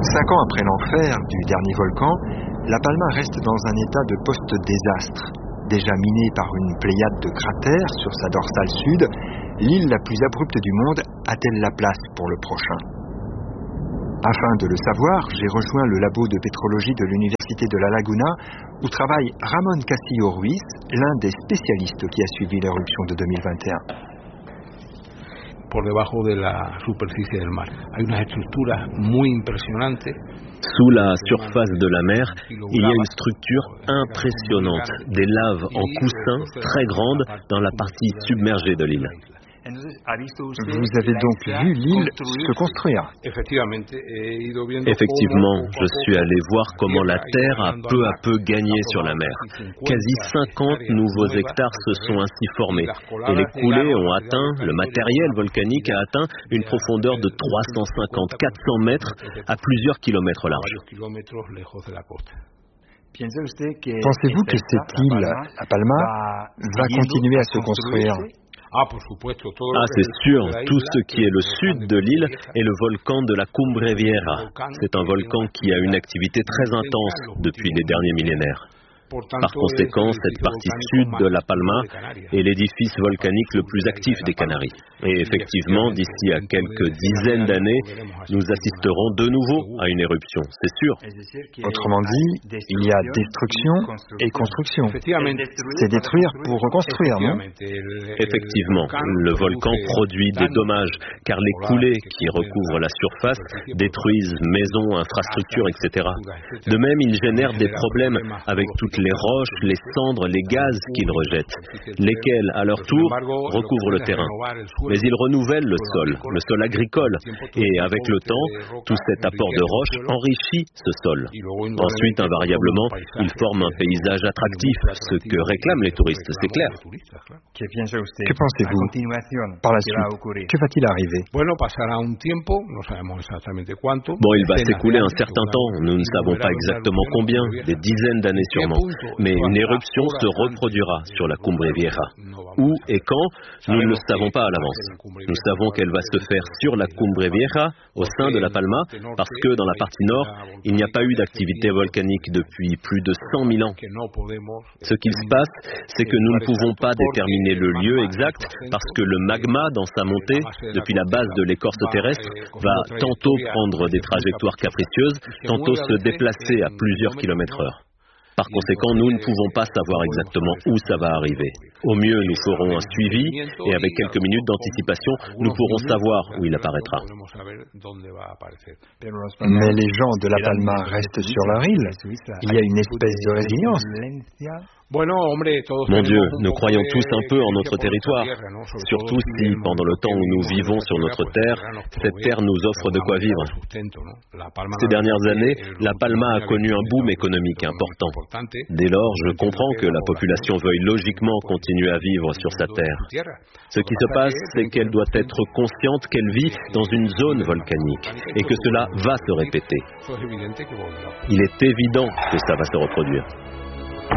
5 ans après l'enfer du dernier volcan, La Palma reste dans un état de post-désastre. Déjà minée par une pléiade de cratères sur sa dorsale sud, l'île la plus abrupte du monde a-t-elle la place pour le prochain? Afin de le savoir, j'ai rejoint le labo de pétrologie de l'Université de La Laguna, où travaille Ramón Castillo Ruiz, l'un des spécialistes qui a suivi l'éruption de 2021. Por debajo de la superficie del mar. Hay unas estructuras muy impresionantes. Sous la surface de la mer, il y a une structure impressionnante, des laves en coussin très grandes dans la partie submergée de l'île. Vous avez donc vu l'île se construire? Effectivement, je suis allé voir comment la Terre a peu à peu gagné sur la mer. Quasi 50 nouveaux hectares se sont ainsi formés. Et les coulées ont atteint, le matériel volcanique a atteint une profondeur de 350-400 mètres à plusieurs kilomètres larges. Pensez-vous que cette île, La Palma, va continuer à se construire? Ah, c'est sûr, tout ce qui est le sud de l'île est le volcan de la Cumbre Vieja. C'est un volcan qui a une activité très intense depuis les derniers millénaires. Par conséquent, cette partie sud de La Palma est l'édifice volcanique le plus actif des Canaries. Et effectivement, d'ici à quelques dizaines d'années, nous assisterons de nouveau à une éruption, c'est sûr. Autrement dit, il y a destruction et construction. C'est détruire pour reconstruire, non? Effectivement, le volcan produit des dommages, car les coulées qui recouvrent la surface détruisent maisons, infrastructures, etc. De même, il génère des problèmes avec toutes les roches, les cendres, les gaz qu'ils rejettent, lesquels, à leur tour, recouvrent le terrain. Mais ils renouvellent le sol agricole, et avec le temps, tout cet apport de roches enrichit ce sol. Ensuite, invariablement, il forme un paysage attractif, ce que réclament les touristes, c'est clair. Que pensez-vous? Par la suite, que va-t-il arriver? Bon, il va s'écouler un certain temps, nous ne savons pas exactement combien, des dizaines d'années sûrement. Mais une éruption se reproduira sur la Cumbre Vieja. Où et quand, nous ne le savons pas à l'avance. Nous savons qu'elle va se faire sur la Cumbre Vieja, au sein de La Palma, parce que dans la partie nord, il n'y a pas eu d'activité volcanique depuis plus de 100 000 ans. Ce qu'il se passe, c'est que nous ne pouvons pas déterminer le lieu exact, parce que le magma, dans sa montée, depuis la base de l'écorce terrestre, va tantôt prendre des trajectoires capricieuses, tantôt se déplacer à plusieurs kilomètres heure. Par conséquent, nous ne pouvons pas savoir exactement où ça va arriver. Au mieux, nous ferons un suivi et avec quelques minutes d'anticipation, nous pourrons savoir où il apparaîtra. Mais les gens de La Palma restent sur leur île. Il y a une espèce de résilience. Mon Dieu, nous croyons tous un peu en notre territoire, surtout si, pendant le temps où nous vivons sur notre terre, cette terre nous offre de quoi vivre. Ces dernières années, La Palma a connu un boom économique important. Dès lors, je comprends que la population veuille logiquement continuer à vivre sur sa terre. Ce qui se passe, c'est qu'elle doit être consciente qu'elle vit dans une zone volcanique et que cela va se répéter. Il est évident que ça va se reproduire.